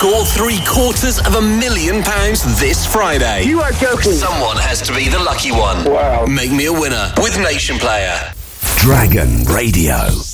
score £750,000 this Friday. You are joking. Someone has to be the lucky one. Wow. Make me a winner with Nation Player. Dragon Radio.